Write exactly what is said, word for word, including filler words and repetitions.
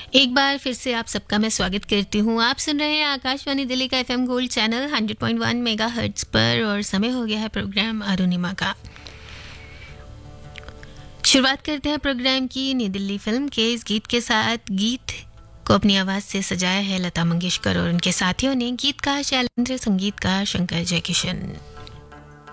एक बार फिर से आप सबका मैं स्वागत करती हूँ। आप सुन रहे हैं आकाशवाणी दिल्ली का FM gold channel hundred point वन मेगाहर्ट्ज पर और समय हो गया है प्रोग्राम अरुणिमा का। शुरुआत करते हैं प्रोग्राम की न्यू दिल्ली फिल्म के इस गीत के साथ। गीत को अपनी आवाज़ से सजाया है लता मंगेशकर और उनके साथियों ने। गीत का शैलेंद्र, संगीत का शंकर जयकिशन।